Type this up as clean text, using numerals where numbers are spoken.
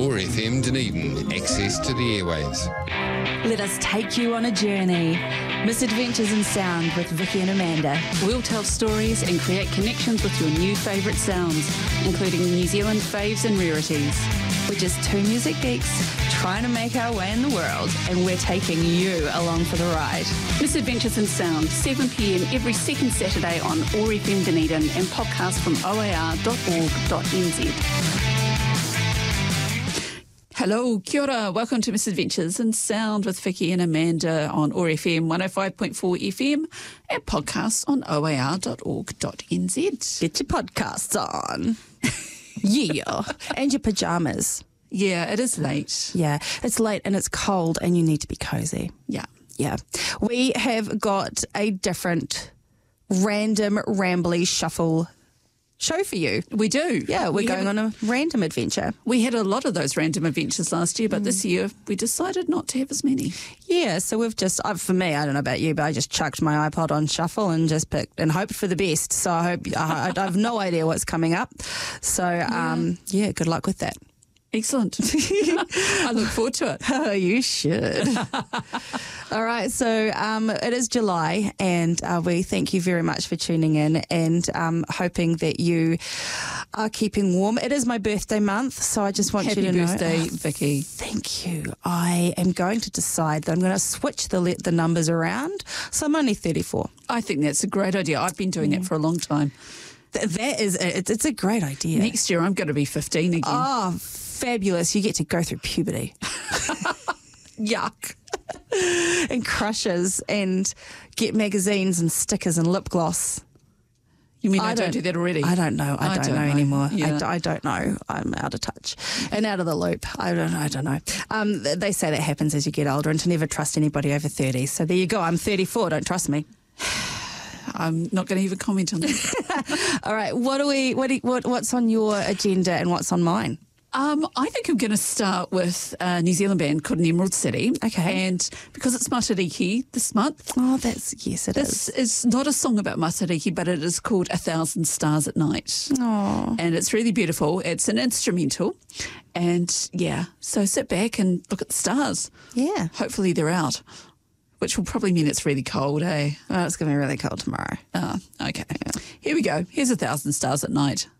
OAR FM Dunedin, access to the airwaves. Let us take you on a journey. Misadventures in Sound with Vicky and Amanda. We'll tell stories and create connections with your new favourite sounds, including New Zealand faves and rarities. We're just two music geeks trying to make our way in the world, and we're taking you along for the ride. Misadventures in Sound, 7 p.m. every second Saturday on OAR FM Dunedin and podcast from oar.org.nz. Hello, kia ora. Welcome to Misadventures in Sound with Vicky and Amanda on OAR FM 105.4 FM and podcasts on oar.org.nz. Get your podcasts on. Yeah. And your pyjamas. Yeah, it is late. Yeah, it's late and it's cold and you need to be cozy. Yeah. Yeah. We have got a different random, rambly shuffle show for you. We do. Yeah, we're going on a random adventure. We had a lot of those random adventures last year, but this year we decided not to have as many. Yeah, so we've just, for me, I don't know about you, but I just chucked my iPod on shuffle and just picked and hoped for the best. So I have no idea what's coming up. So, yeah, good luck with that. Excellent. I look forward to it. Oh, you should. All right, so it is July, and we thank you very much for tuning in and hoping that you are keeping warm. It is my birthday month, so I just want Happy you to birthday, know. Vicky. Thank you. I am going to decide that I'm going to switch the numbers around, so I'm only 34. I think that's a great idea. I've been doing that for a long time. That is, it's a great idea. Next year I'm going to be 15 again. Oh, fabulous. You get to go through puberty. Yuck. And crushes and get magazines and stickers and lip gloss. You mean I don't do that already? I don't know. I don't know anymore. Yeah. I don't know. I'm out of touch and out of the loop. I don't know. They say that happens as you get older and to never trust anybody over 30. So there you go. I'm 34. Don't trust me. I'm not going to even comment on that. All right. What's on your agenda and what's on mine? I think I'm going to start with a New Zealand band called Emerald City. Okay. And because it's Matariki this month. Oh, it is. This is not a song about Matariki, but it is called 1,000 Stars at Night. Oh. And it's really beautiful. It's an instrumental. And yeah, so sit back and look at the stars. Yeah. Hopefully they're out, which will probably mean it's really cold, eh? Oh, it's going to be really cold tomorrow. Oh, okay. Yeah. Here we go. Here's 1,000 Stars at Night.